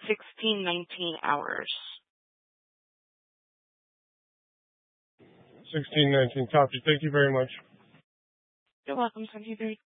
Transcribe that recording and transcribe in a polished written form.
1619 hours. 1619. Copy. Thank you very much. You're welcome, 23.